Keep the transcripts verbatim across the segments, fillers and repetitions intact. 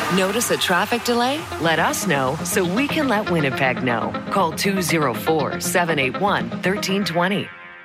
Notice a traffic delay? Let us know so we can let Winnipeg know. Call two oh four, seven eight one, one three two zero.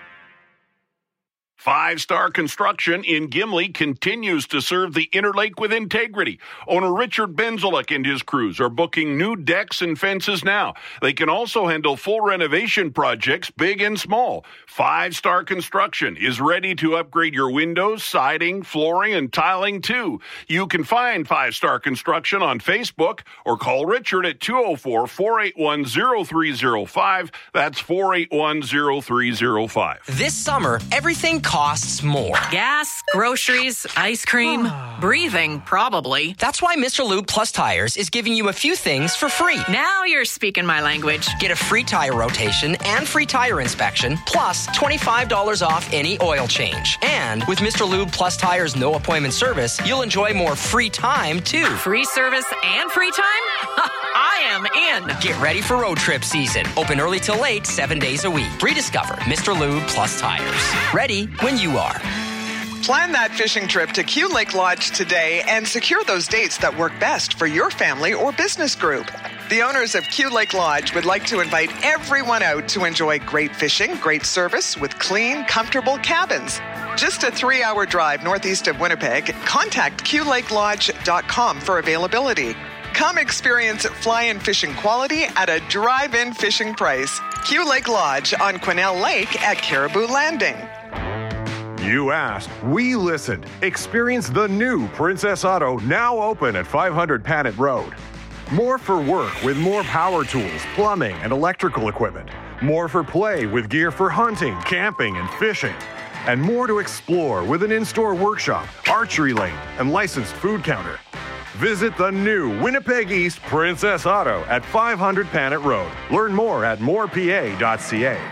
Five Star Construction in Gimli continues to serve the Inner Lake with integrity. Owner Richard Benzelek and his crews are booking new decks and fences now. They can also handle full renovation projects, big and small. Five Star Construction is ready to upgrade your windows, siding, flooring, and tiling too. You can find Five Star Construction on Facebook or call Richard at two oh four, four eight one, oh three oh five. That's four eight one, oh three oh five. This summer, everything costs more. Gas, groceries, ice cream, breathing, probably. That's why Mister Lube Plus Tires is giving you a few things for free. Now you're speaking my language. Get a free tire rotation and free tire inspection, plus twenty-five dollars off any oil change. And with Mister Lube Plus Tires no appointment service, you'll enjoy more free time too. Free service and free time? I am in. Get ready for road trip season. Open early till late, seven days a week. Rediscover Mister Lube Plus Tires. Ready when you are. Plan that fishing trip to Q Lake Lodge today and secure those dates that work best for your family or business group. The owners of Q Lake Lodge would like to invite everyone out to enjoy great fishing, great service with clean, comfortable cabins. Just a three-hour drive northeast of Winnipeg. Contact q lake lodge dot com for availability. Come experience fly-in fishing quality at a drive-in fishing price. Q Lake Lodge on Quesnel Lake at Caribou Landing. You asked, we listened. Experience the new Princess Auto, now open at five hundred Panet Road. More for work with more power tools, plumbing, and electrical equipment. More for play with gear for hunting, camping, and fishing. And more to explore with an in-store workshop, archery lane, and licensed food counter. Visit the new Winnipeg East Princess Auto at five hundred Panet Road. Learn more at more p a dot c a.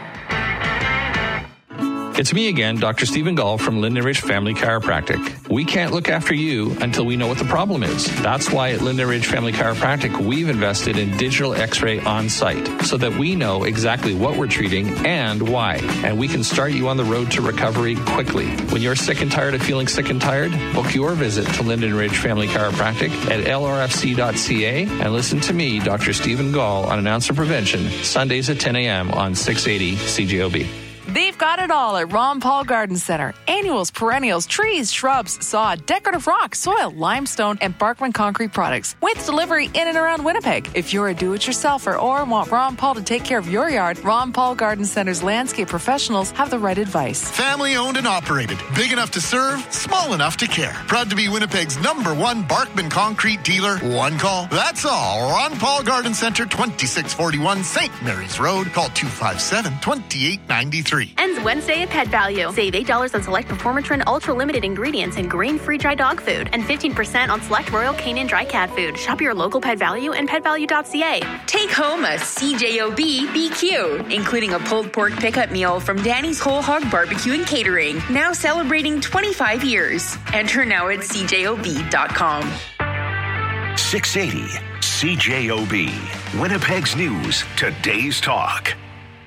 It's me again, Doctor Stephen Gall from Linden Ridge Family Chiropractic. We can't look after you until we know what the problem is. That's why at Linden Ridge Family Chiropractic, we've invested in digital x-ray on site so that we know exactly what we're treating and why. And we can start you on the road to recovery quickly. When you're sick and tired of feeling sick and tired, book your visit to Linden Ridge Family Chiropractic at l r f c dot c a and listen to me, Doctor Stephen Gall, on Announcer Prevention, Sundays at ten a.m. on six eighty C J O B. They've got it all at Ron Paul Garden Center. Annuals, perennials, trees, shrubs, sod, decorative rock, soil, limestone, and Barkman concrete products with delivery in and around Winnipeg. If you're a do-it-yourselfer or want Ron Paul to take care of your yard, Ron Paul Garden Center's landscape professionals have the right advice. Family owned and operated. Big enough to serve, small enough to care. Proud to be Winnipeg's number one Barkman concrete dealer. One call. That's all. Ron Paul Garden Center, twenty-six forty-one Saint Mary's Road. Call two five seven, two eight nine three. Ends Wednesday at Pet Value. Save eight dollars on select Performatrin Ultra Limited ingredients and grain-free dry dog food, and fifteen percent on select Royal Canin dry cat food. Shop your local Pet Value and pet value dot c a. Take home a C J O B B Q, including a pulled pork pickup meal from Danny's Whole Hog Barbecue and Catering, now celebrating twenty-five years. Enter now at c j o b dot com. six eighty C J O B, Winnipeg's News, today's talk.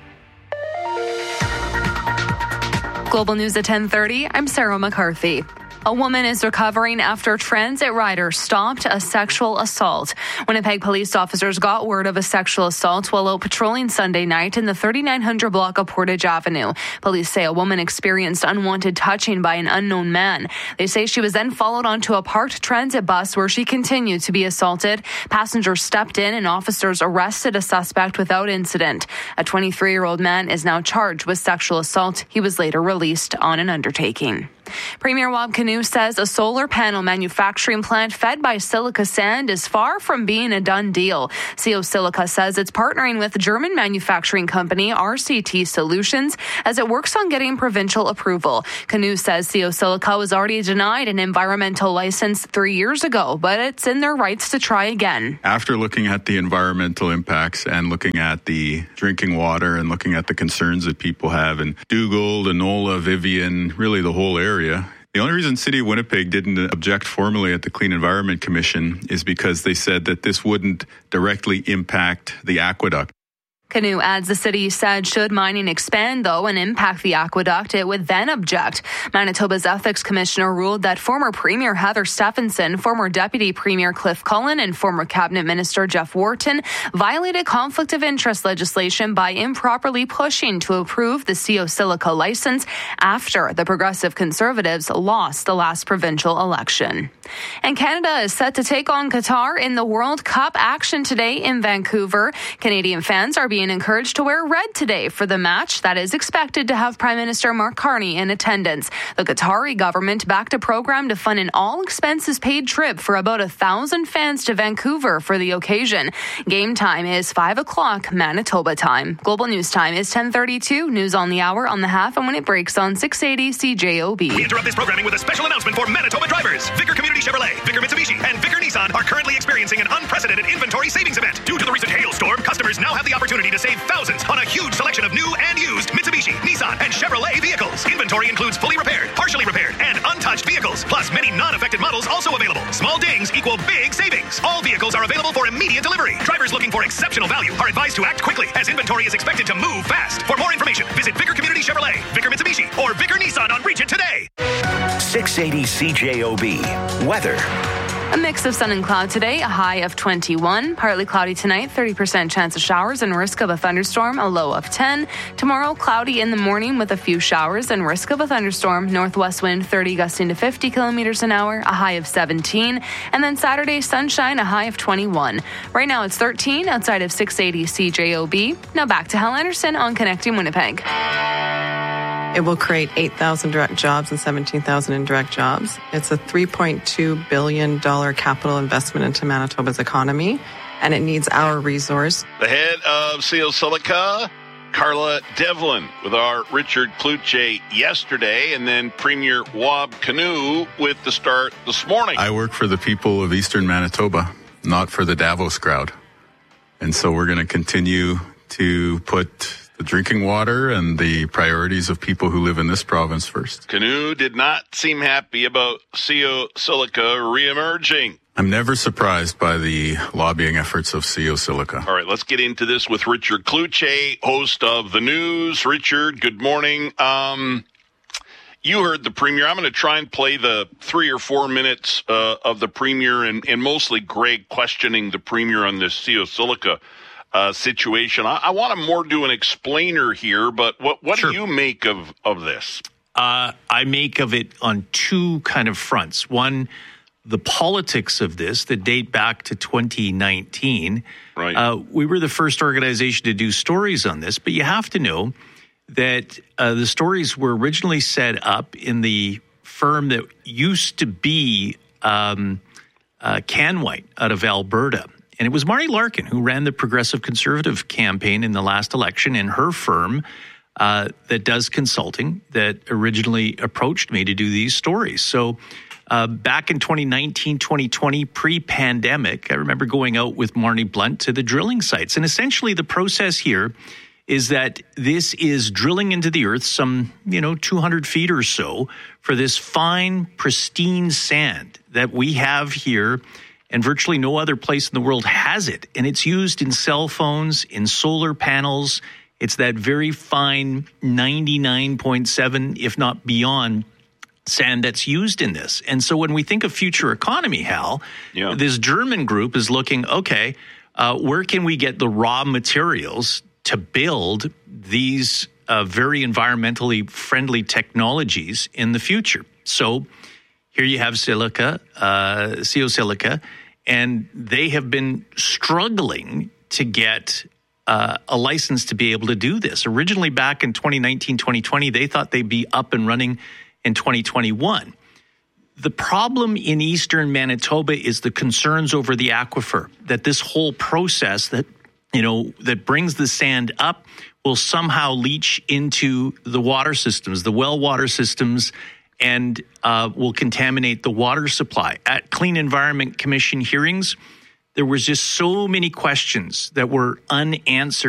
Global News at ten thirty, I'm Sarah McCarthy. A woman is recovering after a transit rider stopped a sexual assault. Winnipeg police officers got word of a sexual assault while out patrolling Sunday night in the thirty-nine hundred block of Portage Avenue. Police say a woman experienced unwanted touching by an unknown man. They say she was then followed onto a parked transit bus where she continued to be assaulted. Passengers stepped in and officers arrested a suspect without incident. A twenty-three-year-old man is now charged with sexual assault. He was later released on an undertaking. Premier Wab Kinew says a solar panel manufacturing plant fed by silica sand is far from being a done deal. C O Silica says it's partnering with German manufacturing company R C T Solutions as it works on getting provincial approval. Kinew says C O Silica was already denied an environmental license three years ago, but it's in their rights to try again. After looking at the environmental impacts and looking at the drinking water and looking at the concerns that people have in Dugald, Enola, Vivian, really the whole area, the only reason City of Winnipeg didn't object formally at the Clean Environment Commission is because they said that this wouldn't directly impact the aqueduct. Canoe adds the city said should mining expand, though, and impact the aqueduct, it would then object. Manitoba's ethics commissioner ruled that former Premier Heather Stephenson, former Deputy Premier Cliff Cullen, and former Cabinet Minister Jeff Wharton violated conflict of interest legislation by improperly pushing to approve the C O Silica license after the Progressive Conservatives lost the last provincial election. And Canada is set to take on Qatar in the World Cup action today in Vancouver. Canadian fans are being encouraged to wear red today for the match that is expected to have Prime Minister Mark Carney in attendance. The Qatari government backed a program to fund an all-expenses-paid trip for about a thousand fans to Vancouver for the occasion. Game time is five o'clock Manitoba time. Global News Time is ten thirty-two. News on the hour, on the half, and when it breaks on six eighty C J O B. We interrupt this programming with a special announcement for Manitoba drivers. Vickar Community Chevrolet, Vickar Mitsubishi, and Vickar Nissan are currently experiencing an unprecedented inventory savings event. Due to the recent hailstorm, customers now have the opportunity to save thousands on a huge selection of new and used Mitsubishi, Nissan, and Chevrolet vehicles. Inventory includes fully repaired, partially repaired, and untouched vehicles, plus many non-affected models also available. Small dings equal big savings. All vehicles are available for immediate delivery. Drivers looking for exceptional value are advised to act quickly, as inventory is expected to move fast. For more information, visit Vickar Community Chevrolet, Vickar Mitsubishi, or Vickar Nissan on Regent today. six eighty C J O B. Weather. A mix of sun and cloud today, a high of twenty-one. Partly cloudy tonight, thirty percent chance of showers and risk of a thunderstorm, a low of ten. Tomorrow, cloudy in the morning with a few showers and risk of a thunderstorm. Northwest wind thirty gusting to fifty kilometers an hour, a high of seventeen. And then Saturday, sunshine, a high of twenty-one. Right now it's thirteen outside of six eighty C J O B. Now back to Hal Anderson on Connecting Winnipeg. It will create eight thousand direct jobs and seventeen thousand indirect jobs. It's a three point two billion dollars capital investment into Manitoba's economy, and it needs our resource. The head of C O Silica, Carla Devlin, with our Richard Cloutier yesterday, and then Premier Wab Kinew with the start this morning. I work for the people of Eastern Manitoba, not for the Davos crowd. And so we're going to continue to put the drinking water and the priorities of people who live in this province first. Kinew did not seem happy about C O Silica reemerging. I'm never surprised by the lobbying efforts of C O Silica. All right, let's get into this with Richard Cloutier, host of The News. Richard, good morning. Um, you heard the Premier. I'm going to try and play the three or four minutes uh, of the Premier and, and mostly Greg questioning the Premier on this C O Silica Uh, situation. I, I want to more do an explainer here, but what, what sure. do you make of, of this? Uh, I make of it on two kind of fronts. One, the politics of this that date back to twenty nineteen. Right. Uh, we were the first organization to do stories on this, but you have to know that uh, the stories were originally set up in the firm that used to be um, uh, Canwhite out of Alberta. And it was Marty Larkin who ran the Progressive Conservative campaign in the last election, and her firm uh, that does consulting that originally approached me to do these stories. So uh, back in twenty nineteen, twenty twenty, pre-pandemic, I remember going out with Marnie Blunt to the drilling sites. And essentially the process here is that this is drilling into the earth some, you know, two hundred feet or so for this fine, pristine sand that we have here. And virtually no other place in the world has it. And it's used in cell phones, in solar panels. It's that very fine ninety-nine point seven, if not beyond, sand that's used in this. And so when we think of future economy, Hal, yeah. this German group is looking, okay, uh, where can we get the raw materials to build these uh, very environmentally friendly technologies in the future? So here you have Silica, uh, C O Silica, and they have been struggling to get uh, a license to be able to do this. Originally, back in twenty nineteen, twenty twenty, they thought they'd be up and running in twenty twenty-one. The problem in Eastern Manitoba is the concerns over the aquifer, that this whole process that, you know, that brings the sand up will somehow leach into the water systems, the well water systems, and uh, will contaminate the water supply. At Clean Environment Commission hearings, there was just so many questions that were unanswered